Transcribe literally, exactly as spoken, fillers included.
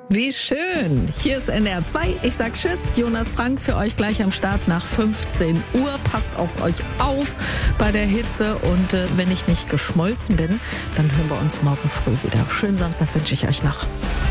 Wie schön. Hier ist N D R zwei. Ich sag Tschüss. Jonas Frank für euch gleich am Start nach fünfzehn Uhr. Passt auf euch auf bei der Hitze. Und äh, wenn ich nicht geschmolzen bin, dann hören wir uns morgen früh wieder. Schönen Samstag wünsche ich euch noch.